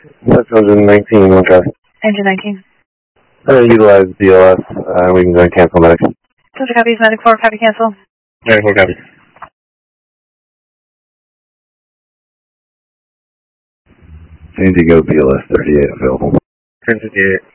That's 119, one copy. Engine 19. Utilize BLS, we can go and cancel medic. Delta copies, medic 4, copy cancel. Medic 4, copy. San Diego BLS 38 available. 1058.